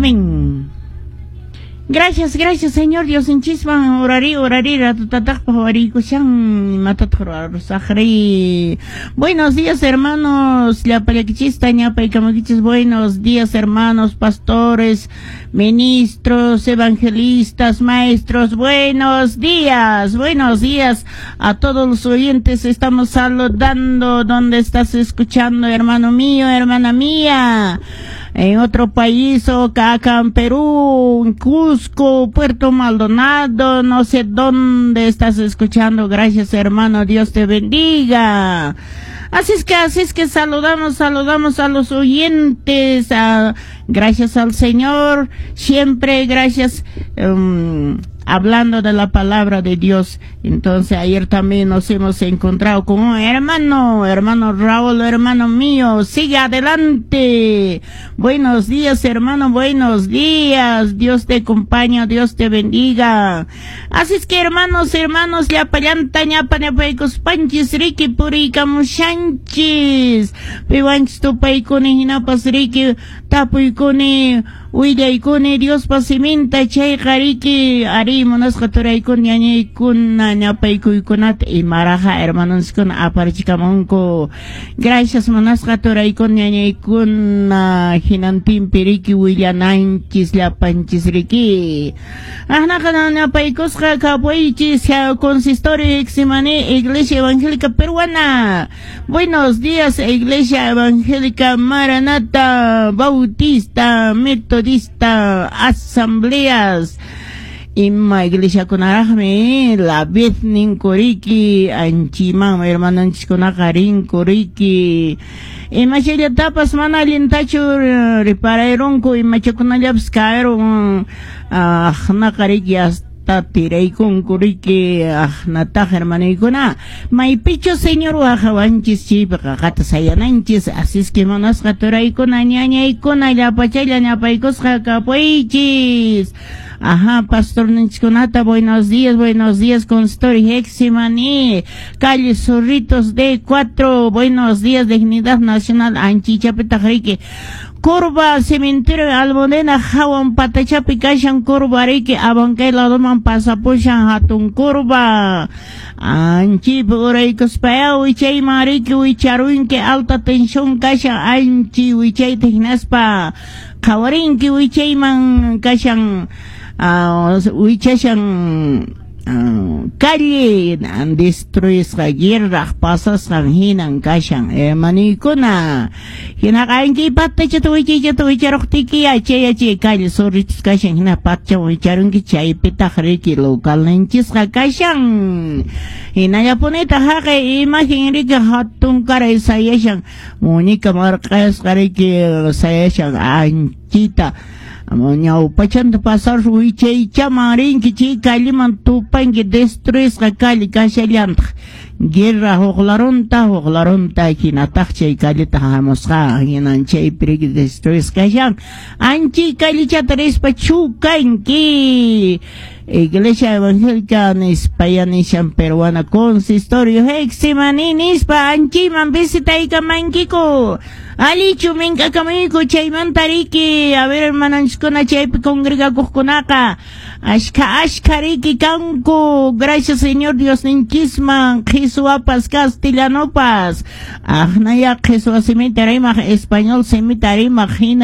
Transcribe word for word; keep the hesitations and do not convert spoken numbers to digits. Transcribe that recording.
Amén. Gracias, gracias, Señor Dios en chisma, orari, orari, ratutatak, pahuari, kushan, matatro, sahri. Buenos días, hermanos, la palaquichista, ñapa y camaquichis, buenos días, hermanos, pastores, ministros, evangelistas, maestros, buenos días, buenos días a todos los oyentes, estamos saludando, donde estás escuchando, hermano mío, hermana mía, en otro país, o acá en Perú, en Cusco, Puerto Maldonado, no sé dónde estás escuchando. Gracias, hermano, Dios te bendiga. Así es que, así es que saludamos, saludamos a los oyentes, a, gracias al Señor, siempre gracias, um, hablando de la palabra de Dios. Entonces ayer también nos hemos encontrado con un hermano, hermano Raúl, hermano mío, sigue adelante. Buenos días, hermano, buenos días, Dios te acompaña, Dios te bendiga. Así es que, hermanos, hermanos, ya payanta, ya panepaicos panchis, riki puri camuchanchis, piwanchis tu paicone, hinapas riki, tapuicone, uidaicone, Dios pasiminta, chay jariki, ari monas katoraicon, ñañaicon, ñapaicuyconat, y maraja, hermanos, con aparchicamonco. Gracias, monas katoraicon, ñañaicon, hinantin piriki, willananchis, la panchis riki. Ajna, ñapaicos, cacapuichis, consistorio eximane, Iglesia Evangélica Peruana. Buenos días, Iglesia Evangélica Maranata, Bautista, Metodista, Asambleas. Imma Iglesia Kunarajme, la vez ninkoriki, anchimam, hermano anchikonakarin koriki. Ima chile tapas mana lintacho repararonko, ima chokunalapskaero, ah, nakariki hasta tirei con kuriki, ah, nataja hermanikuna. Maipicho señor wajawanchis chipa, kata sayananchis, así es que monas katoraikuna, ñañaikuna, yapachaya, ñapaikos jakapuichis. Ajá, Pastor Nichconata, buenos días, buenos días, con Story Heximani, calle Zorritos D cuatro, buenos días, Dignidad Nacional, Anchicha Petajrique, Curva, Cementerio, Almodena, Jawan, Patachapi, Kashan, Curva, Rique, Abanque, Ladoman, Pasapushan, Hatun, Curva, Anchi, Bureicos, Pao, Wichay, Marique, Wicharuinque, Alta Tensión, Kashan, Anchi, Wichay, Tejnaspa, Kawarinque, Wichay, Man, Kashan, Uh, wichashan uh, calle destruyes la guerra pasas hinan kashan hermanikuna hinakainki patta chato wichi chato wicharoktiki ache ache calle sorritos kashan hina patcha wicharunki chay pitahriki local nanchis kashan hina yaponeta hake imagen rika hatun kara sayashan monika marcas kariki sayashan anchita Ñau pachanta pasar huiche chamarin kichi kaliman tupan que destrues la cali kashalant guerra hoglaronta hoglaronta kinatacha y kalita hamosha hinanche prigi destrues kashan anchi kalicha tres pachucanki Iglesia Evangélica Nispayanishan Peruana Consistorio Heximani Nispa Anchiman visita y Kamankiko Alichu Minka Kamiko Chayman Tariki a ver hermananchkona Chaype congrega Kukunaka Ashka Ashkariki Kanko gracias Señor Dios Ninchisman Jesuapas Castellanopas Ahnaya Jesús Semitarima Español Semitarima